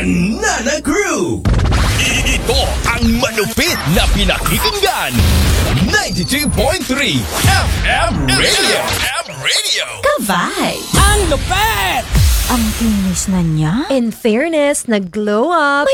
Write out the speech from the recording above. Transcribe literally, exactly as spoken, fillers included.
Banana Crew. Ito ang manupit na pinakikinggan. ninety-two point three F M Radio. F M Radio. Kavay! Ang lupet! Ang kinis na niya. In fairness, nag-glow up.